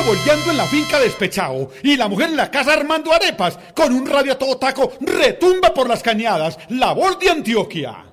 boleando en la finca despechado y la mujer en la casa armando arepas, con un radio a todo taco retumba por las cañadas, La Voz de Antioquia.